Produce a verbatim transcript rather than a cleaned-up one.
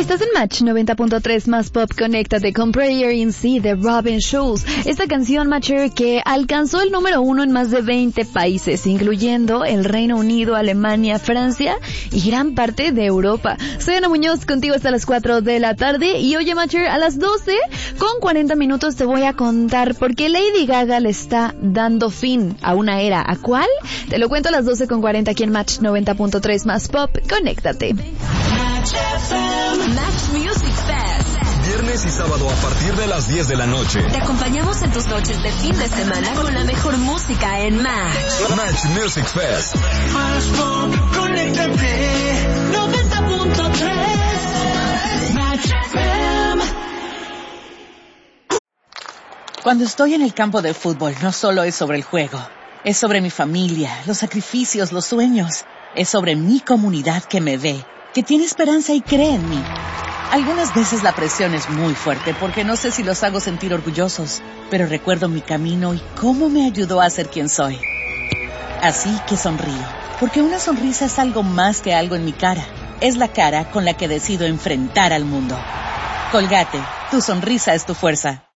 Estás en Match noventa punto tres más pop. Conéctate con Prayer in Sea de Robin Schulz. Esta canción, Matcher, que alcanzó el número uno en más de veinte países, incluyendo el Reino Unido, Alemania, Francia y gran parte de Europa. Soy Ana Muñoz, contigo hasta las cuatro de la tarde. Y oye, Matcher, a las doce con cuarenta minutos te voy a contar por qué Lady Gaga le está dando fin a una era. ¿A cuál? Te lo cuento a las doce con cuarenta aquí en Match noventa punto tres más pop. Conéctate. Match Music Fest. Viernes y sábado a partir de las diez de la noche. Te acompañamos en tus noches de fin de semana con la mejor música en Match. Match Music Fest. Más pop, conéctate. noventa punto tres. Match F M. Cuando estoy en el campo de fútbol, no solo es sobre el juego. Es sobre mi familia, los sacrificios, los sueños. Es sobre mi comunidad que me ve, que tiene esperanza y cree en mí. Algunas veces la presión es muy fuerte porque no sé si los hago sentir orgullosos, pero recuerdo mi camino y cómo me ayudó a ser quien soy. Así que sonrío, porque una sonrisa es algo más que algo en mi cara. Es la cara con la que decido enfrentar al mundo. Colgate, tu sonrisa es tu fuerza.